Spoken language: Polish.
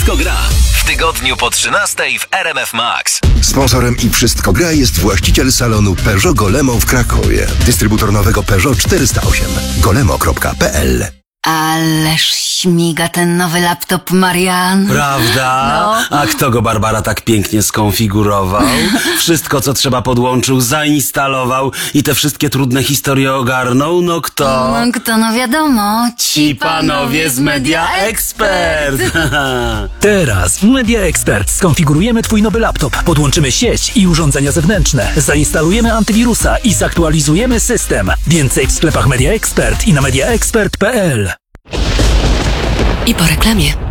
Wszystko gra w tygodniu po 13 w RMF Max. Sponsorem i Wszystko gra jest właściciel salonu Peugeot Golemo w Krakowie. Dystrybutor nowego Peugeot 408. golemo.pl. Ależ śmiga ten nowy laptop, Marian. Prawda? No. A kto go, Barbara, tak pięknie skonfigurował? Wszystko, co trzeba, podłączył, zainstalował i te wszystkie trudne historie ogarnął? No kto? No kto, no wiadomo. Ci panowie z Media Expert! Teraz w Media Expert skonfigurujemy Twój nowy laptop, podłączymy sieć i urządzenia zewnętrzne, zainstalujemy antywirusa i zaktualizujemy system. Więcej w sklepach Media Expert i na mediaexpert.pl. I po reklamie.